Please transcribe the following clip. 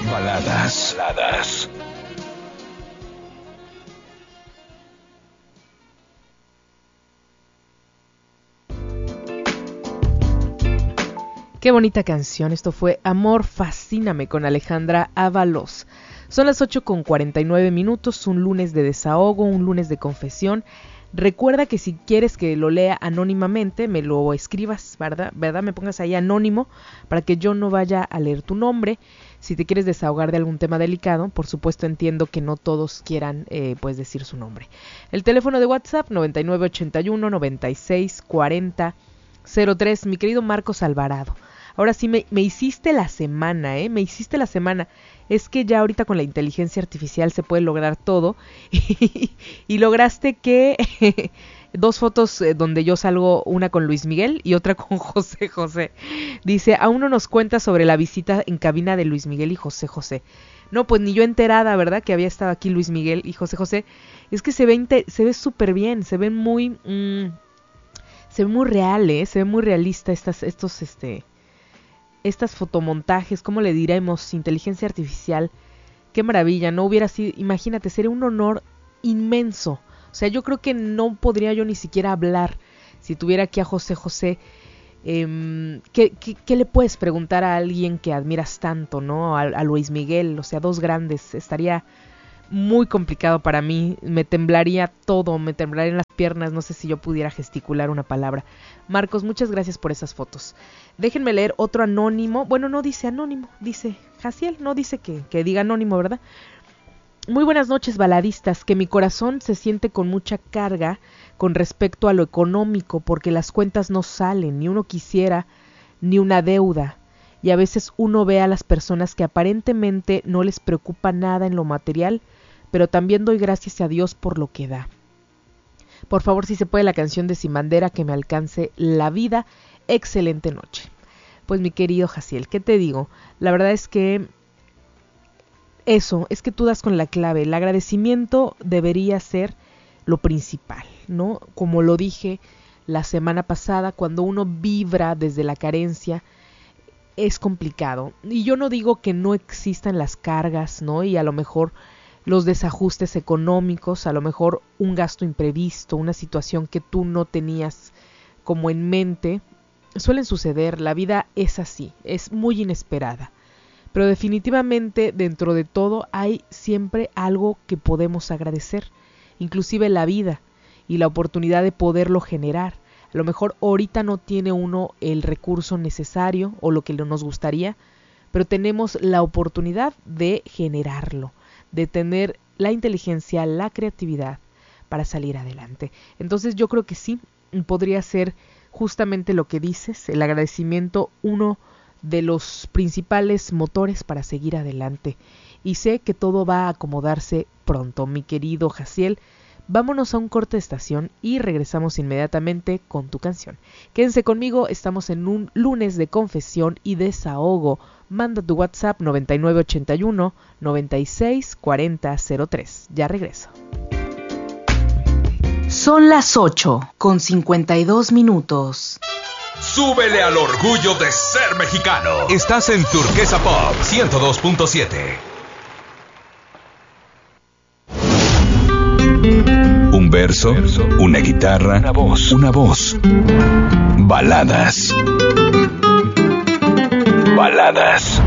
Baladas. Qué bonita canción. Esto fue Amor Fascíname con Alejandra Ábalos. Son las 8:49, un lunes de desahogo, un lunes de confesión. Recuerda que si quieres que lo lea anónimamente, me lo escribas, ¿verdad? Me pongas ahí anónimo para que yo no vaya a leer tu nombre. Si te quieres desahogar de algún tema delicado, por supuesto entiendo que no todos quieran pues decir su nombre. El teléfono de WhatsApp 9981-9640-03. Mi querido Marcos Alvarado. Ahora sí me hiciste la semana, me hiciste la semana. Es que ya ahorita con la inteligencia artificial se puede lograr todo. Y lograste que dos fotos donde yo salgo, una con Luis Miguel y otra con José José. Dice, aún no nos cuenta sobre la visita en cabina de Luis Miguel y José José. No, pues ni yo enterada, ¿verdad? Que había estado aquí Luis Miguel y José José. Es que se ve súper bien, se ve muy real, se ve muy realista estas fotomontajes, ¿cómo le diremos? Inteligencia artificial. Qué maravilla, no hubiera sido, imagínate, sería un honor inmenso. O sea, yo creo que no podría yo ni siquiera hablar si tuviera aquí a José José. ¿Qué le puedes preguntar a alguien que admiras tanto, ¿no? A Luis Miguel, o sea, dos grandes. Estaría muy complicado para mí, me temblaría todo, me temblarían las piernas, no sé si yo pudiera gesticular una palabra. Marcos, muchas gracias por esas fotos. Déjenme leer otro anónimo. Bueno, no dice anónimo, dice Jaciel, no dice que diga anónimo, ¿verdad? Muy buenas noches, baladistas, que mi corazón se siente con mucha carga con respecto a lo económico, porque las cuentas no salen, ni uno quisiera, ni una deuda. Y a veces uno ve a las personas que aparentemente no les preocupa nada en lo material, pero también doy gracias a Dios por lo que da. Por favor, si se puede, la canción de Sin Bandera, que me alcance la vida. Excelente noche. Pues mi querido Jaciel, ¿qué te digo? La verdad es que es que tú das con la clave. El agradecimiento debería ser lo principal, ¿no? Como lo dije la semana pasada, cuando uno vibra desde la carencia, es complicado. Y yo no digo que no existan las cargas, ¿no? Y a lo mejor los desajustes económicos, a lo mejor un gasto imprevisto, una situación que tú no tenías como en mente, suelen suceder. La vida es así, es muy inesperada. Pero definitivamente dentro de todo hay siempre algo que podemos agradecer, inclusive la vida y la oportunidad de poderlo generar. A lo mejor ahorita no tiene uno el recurso necesario o lo que nos gustaría, pero tenemos la oportunidad de generarlo, de tener la inteligencia, la creatividad para salir adelante. Entonces yo creo que sí, podría ser justamente lo que dices, el agradecimiento, uno de los principales motores para seguir adelante. Y sé que todo va a acomodarse pronto, mi querido Jaciel. Vámonos a un corte de estación y regresamos inmediatamente con tu canción. Quédense conmigo, estamos en un lunes de confesión y desahogo. Manda tu WhatsApp 9981-964003. Ya regreso. Son las 8:52. Súbele al orgullo de ser mexicano. Estás en Turquesa Pop 102.7. Un verso, una guitarra, una voz. Baladas.